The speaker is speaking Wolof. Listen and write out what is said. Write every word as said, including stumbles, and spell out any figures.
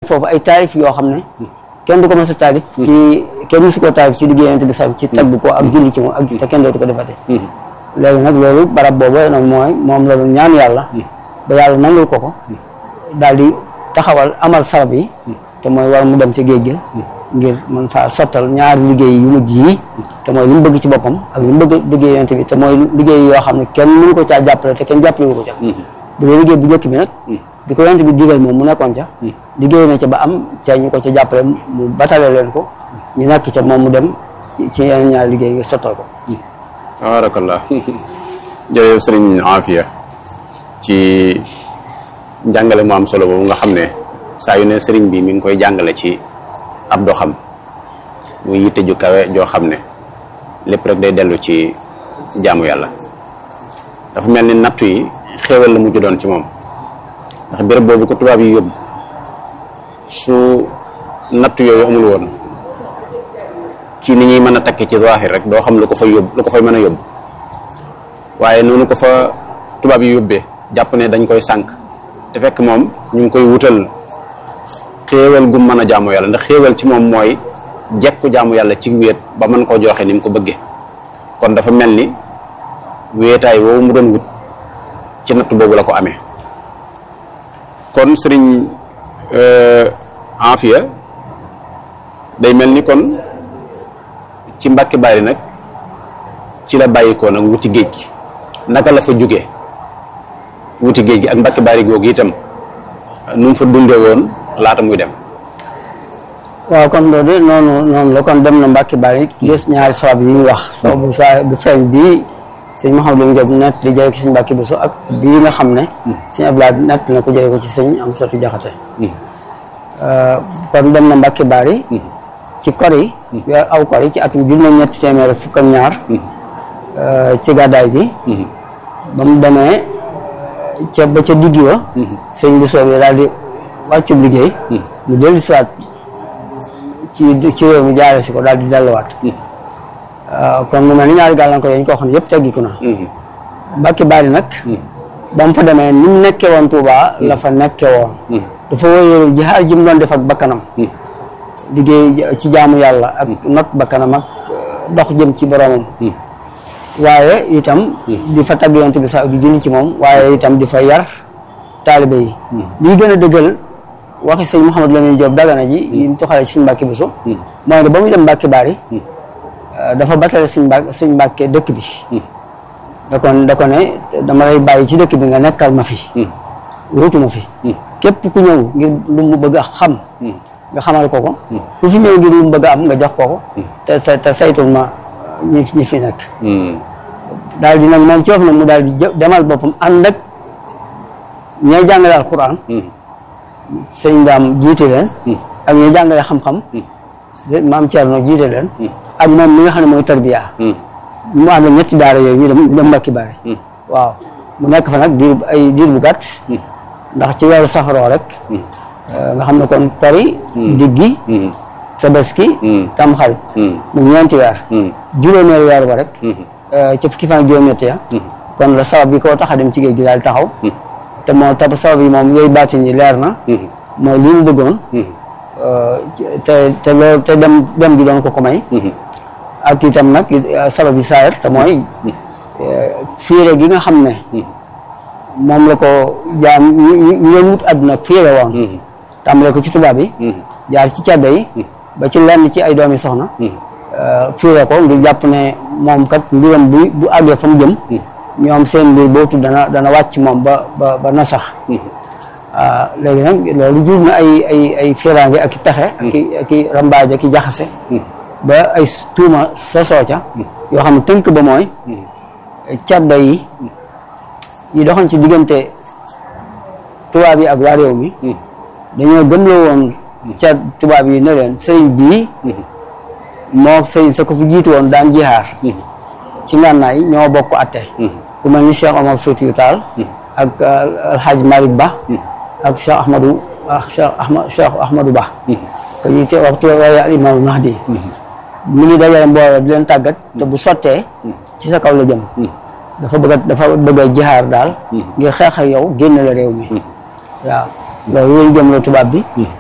foofu ay taarif yoo xam ne kenn du ko mos a taarif ci kenn mosu koo taarif ci liggéey Yonent bi sax ci tagg ko ak julli ci moom ak te kenn dootu ko defate léegi nag loolu barab boobu nag mooy moom la doon ñaan yàlla ba yàlla nangul ko ko daal di taxawal amal sarab yi te mooy war mu dem ci géej gi ngir mën faa sottal ñaari liggéey yu mujj yi te mooy li mu bëgg ci boppam ak li mu bëgg liggéey Yonent bi te mooy liggéey yoo xam ne kenn mënu ko caa jàppale te kenn jàppale ko ca bu dee liggéey bu njëkk bi nag bi ko Yonent bi digal moom mu nekkoon ca liggéey na ca ba am ca ñu ko ca jàppale mu batale leen ko ñu nekk ca moom mu dem ci yeneen ñaari liggéey nga sottal ko tabarakallah jërëjëf sëriñ Afia ci njàngale mu am solo boobu nga xam ne saa yu ne sëriñ bi mi ngi koy jàngale ci ab doxam muy yitte ju kawe joo xam ne lépp rek day dellu ci jaamu yàlla dafa mel ni nattu yi xéewal la mujj doon ci moom ndax béréb boobu ko tubaab yi yóbbu su nattu yooyu amul woon ci ni ñuy mën a takke ci zahir rek doo xam lu ko fay yóbbu lu ko fay mën a yóbbu waaye noonu ko fa tubaab yi yóbbee jàpp ne dañ koy sànk te fekk moom ñu ngi koy wutal xéewal gum mën a jaamu yàlla ndax xéewal ci moom mooy jekku jaamu yàlla ci wéet ba mën koo joxe ni mu ko bëggee kon dafa mel ni wéetaay woowu mu doon wut ci natt boobu la ko amee kon sëriñ Afia day mel ni kon ci Mbàkke Bari nag ci la bàyyikoo nag wuti géej gi naka la fa jógee wuti géej gi ak Mbàkke Bari googu itam nu mu fa dundee woon laata muy dem waaw kon loolu noonu noonu la kon dem na Mbàkke Bari gis ñaari sabab yi ñu wax sababu saa bu feeñ bii sëñ Mouhamadou Diop nett di jëlee ko sëñ Mbàkke Bousso ak bii nga xam ne sëñ Abdoulaye nett na ko jëlee ko ci sëñ Amsatu Jaxate kon dem na Mbàkke Bari ci kor yi weer aw kor yi ci atum junni ñetti téeméer fukk ak ñaar ci gàddaay gi ba mu demee ca ba ca diggi wa sëñ bi soobee daal di wàccub liggéey mu dellu siwaat ci ci réew mi jaare si ko daal di delluwaat kon mu mel ni ñaari gàllankoor yi ñu ko wax ne yëpp teggiku na Mbàkke Bari nag ba mu fa demee ni mu nekkee woon Tuubaa la fa nekkee woon dafa wóyee jihaar ji mu doon def ak bakkanam liggéey ci jaamu yàlla ak not bakkanam ak dox jëm ci boromam waaye itam di fa tagg Yonent bi sax di julli ci moom waaye itam di fa yar taalibe yi lii gën a dëggal waxi sëñ Mouhamadou Lamine Diop Dagana ji yi ñu toxalee ci sëñ Mbàkke Bousso mooy ne ba muy dem Mbàkke Bari dafa batale sëñ Mbàkke sëñ Mbàkke dëkk bi da kon da ko ne dama lay bàyyi ci dëkk bi nga nekkal ma fi ruutu ma fi képp ku ñëw ngir lu mu bëgg a xam nga xamal ko ko ku fi ñëw ngir lu mu bëgg a am nga jox ko ko te te saytul ma ñi ñi fi nekk daal di nag moom ci wax na mu daal di demal boppam ànd ak ñay jàngale alquran sëñ Daam jiite leen ak ñay jàngale xam-xam maam Thierno jiite leen ak moom mi nga xam ne mooy tarbiya mu ànd ak ñetti daara yooyu ñu dem dem Mbàkke Bari waaw mu nekk fa nag diir ay diir bu gàtt ndax ci weeru safaroo rek nga xam ne kon kori diggi tabaski tamxarit mu ñeenti weer juróomeeri weer ba rek ca fukki fan ak juróom-ñett ya kon la sabab bi koo tax a dem ci géej gi daal taxaw te moo tab sabab yi moom yooyu baatin yi leer na mooy li mu bëggoon te te loolu te dem dem gi doon ko ko may ak itam nag sabab yi saayir te mooy fiire gi nga xam ne moom la ko jaam ñu leen wut àdduna fiire woon tàmbale ko ci tubaab yi jaar ci caddo yi ba ci lenn ci ay doomi soxna fiire ko ngir jàpp ne moom kat mbiram bu bu àggee fa mu jëm ñoom seen mbir bootu dana dana wàcc moom ba ba ba na sax waaw léegi nag loolu jur na ay ay ay fiiraange ak i pexe ak i ak i rambaaj ak i jaxase ba ay tuuma sosoo ca yoo xam ne tënk ba mooy caddo yi yi doxoon ci diggante tubaab yi ak waa réew mi dañoo gëmloo woon ca tubaab yi ne leen sëriñ bii moo sëriñ sa ko fi jiitu woon daan jihaar ci ngànnaay ñoo bokk atte ku mel ni Cheikh Omar Foutiyou Tall ak Alhaji Malick Ba ak Cheikh Ahmadou Cheikh Ahmad Cheikh Ahmadou Ba ko ñuy te waxtu waaye al Imam Mahdi mi ngi dajale mbooloo di leen tàggat te bu sottee ci sa kaw la jëm dafa bëgg a dafa bëgg a jihaar daal ngir xeex ak yow génn la réew mi waaw loolu lañ gëm la tubaab bi